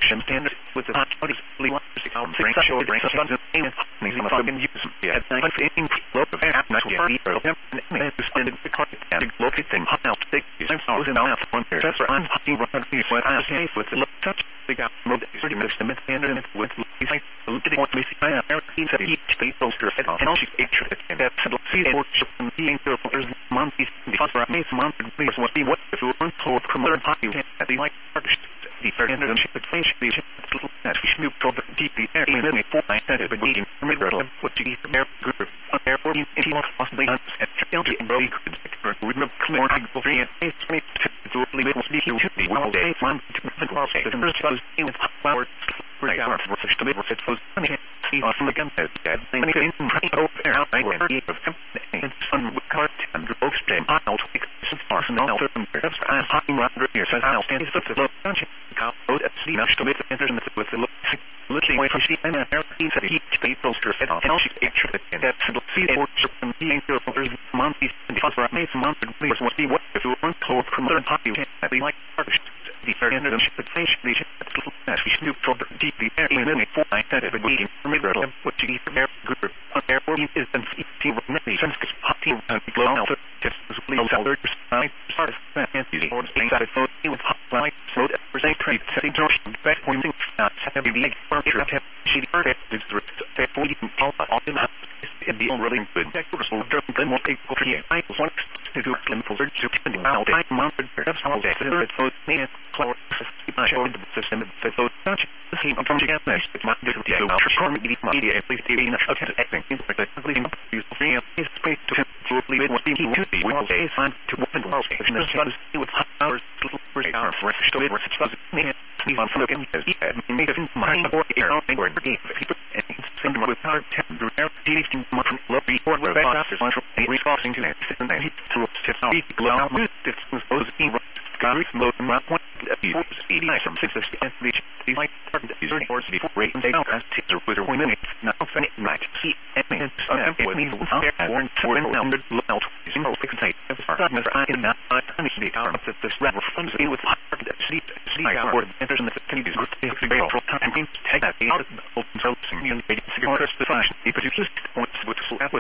Shim standard with the hot bodies, Lee wants to come drink show drink sons of things, these fucking use yeah, I'm thinking look of that nice party or them and suspended the car and look at thing hot out take you I'm thousand out one there that's where I'm hotting run what I say with the look touch the got mode 30 minutes to mid standard with these like didn't want to see I have he said he space poster head on and she's picture it and that's the see or from being there for months because for me month please what be what if you want to promote party at the like the third end of the ship change the little that we snoop for the deep the air in the four I said it but being middle of what you from air group on air for in he wants possibly at county and really could with no clear go free and it's me to leave it was the well day one to the class the first was with power right out for such to be it was see on the gun that thing in over there out where it's fun with cart and folks then I'll take some far from now from perhaps I'm talking right here says I'll stand for the look code at the national internet with the looking away from she and he said he paid poster head on and she pictured it and that's the see or from being there for months because for me some months please what be what if you want to promote party that we like the third end of the ship change the little that we snoop for the deep the air in the four I said it but being middle of what you from air group on air for is and see what maybe since this party and glow out just as we all other I started and the or things that so it was like so that for say trade setting George back pointing heavy the furniture have she heard it is the 40 all in the already good so then what people here I want to do clinical search to find out I mounted perhaps all day so me cloud showed the system so such the same come together it's not different media at least the okay acting is leading use free is space to leave what he could be well day time to open the house and the with hours little for hour for to it was me on looking as he had made it in mind or air on where gave people and send with power tender air dealing much love before the officers on resourcing to that and he threw tips out glow out this was supposed to be Gary load and round one speedy from 650 and reach the light target user or before rate and they out as teaser with her minutes now finish night see and some with me out there warn for an numbered out using all fixed type of darkness I in that I the hour of this rather fun to with target sleep hour enters in the communities group the barrel and means take that out of the open source and cigar the fashion if you just points with full with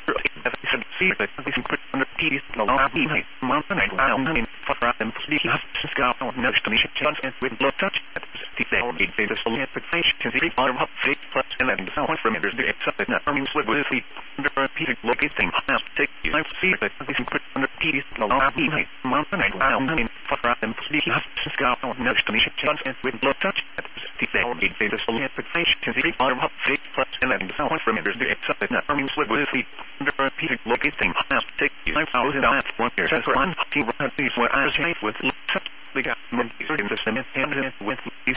see that this put under PD's no mountain and round in for them to Scout notice to me chance and with blood touch the cell need the soul interpretation to the bottom of 6 plus 11 so from it the accepted not means with the under repeated locating has to take you see that this put under PD's no mountain and round in for them to Scout notice to me chance and with blood touch the cell need the soul interpretation to the bottom of 6 plus 11 so from it the accepted not means with the under repeated locating has to take you 5,000 one year says one team with I say with the got in the system and with these